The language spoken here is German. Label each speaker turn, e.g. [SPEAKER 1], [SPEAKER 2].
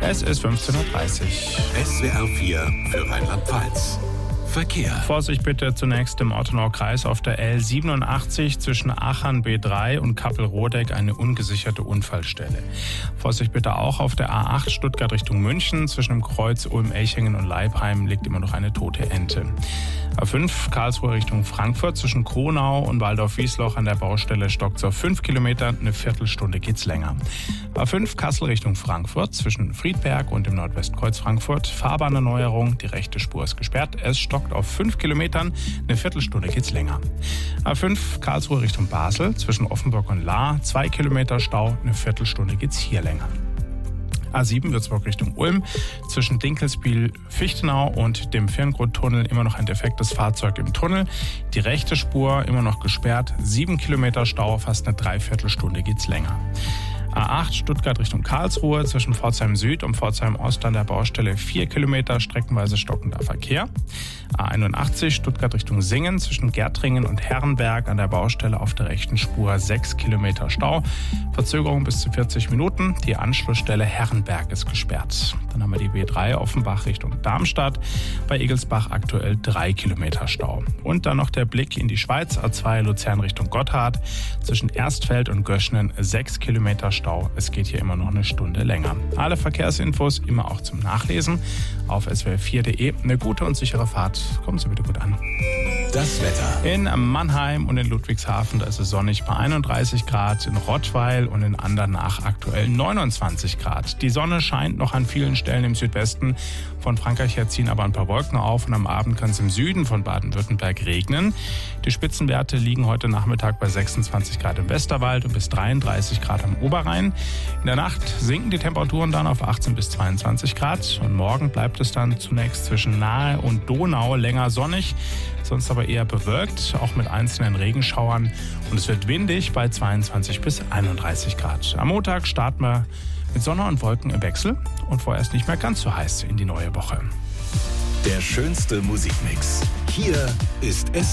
[SPEAKER 1] Es ist 15:30 Uhr.
[SPEAKER 2] SWR 4 für Rheinland-Pfalz. Verkehr.
[SPEAKER 1] Vorsicht bitte zunächst im Ortenau-Kreis auf der L87 zwischen Aachen B3 und Kappel-Rodeck eine ungesicherte Unfallstelle. Vorsicht bitte auch auf der A8 Stuttgart Richtung München zwischen dem Kreuz Ulm-Elchingen und Leibheim liegt immer noch eine tote Ente. A5 Karlsruhe Richtung Frankfurt zwischen Kronau und Waldorf-Wiesloch an der Baustelle stockt auf 5 Kilometer, eine Viertelstunde geht's länger. A5 Kassel Richtung Frankfurt zwischen Friedberg und dem Nordwestkreuz Frankfurt Fahrbahnerneuerung, die rechte Spur ist gesperrt, es stockt auf 5 Kilometern, eine Viertelstunde geht's länger. A5 Karlsruhe Richtung Basel zwischen Offenburg und Lahr 2 Kilometer Stau, eine Viertelstunde geht's hier länger. A7 Würzburg Richtung Ulm zwischen Dinkelsbühl-Fichtenau und dem Firngrundtunnel immer noch ein defektes Fahrzeug im Tunnel. Die rechte Spur immer noch gesperrt, 7 Kilometer Stau, fast eine Dreiviertelstunde geht's länger. A8 Stuttgart Richtung Karlsruhe zwischen Pforzheim Süd und Pforzheim Ost an der Baustelle 4 Kilometer streckenweise stockender Verkehr. A81 Stuttgart Richtung Singen zwischen Gärtringen und Herrenberg an der Baustelle auf der rechten Spur 6 Kilometer Stau. Verzögerung bis zu 40 Minuten. Die Anschlussstelle Herrenberg ist gesperrt. Dann haben wir die B3 Offenbach Richtung Darmstadt. Bei Egelsbach aktuell 3 Kilometer Stau. Und dann noch der Blick in die Schweiz. A2 Luzern Richtung Gotthard zwischen Erstfeld und Göschnen 6 Kilometer Stau. Es geht hier immer noch eine Stunde länger. Alle Verkehrsinfos immer auch zum Nachlesen auf swr4.de. Eine gute und sichere Fahrt. Kommen Sie bitte gut an.
[SPEAKER 2] Das Wetter.
[SPEAKER 1] In Mannheim und in Ludwigshafen, da ist es sonnig bei 31 Grad. In Rottweil und in Andernach aktuell 29 Grad. Die Sonne scheint noch an vielen Stellen im Südwesten. Von Frankreich her ziehen aber ein paar Wolken auf und am Abend kann es im Süden von Baden-Württemberg regnen. Die Spitzenwerte liegen heute Nachmittag bei 26 Grad im Westerwald und bis 33 Grad am Oberrhein. In der Nacht sinken die Temperaturen dann auf 18 bis 22 Grad und morgen bleibt es dann zunächst zwischen Nahe und Donau länger sonnig, sonst aber eher bewölkt, auch mit einzelnen Regenschauern und es wird windig bei 22 bis 31 Grad. Am Montag starten wir mit Sonne und Wolken im Wechsel und vorerst nicht mehr ganz so heiß in die neue Woche.
[SPEAKER 2] Der schönste Musikmix. Hier ist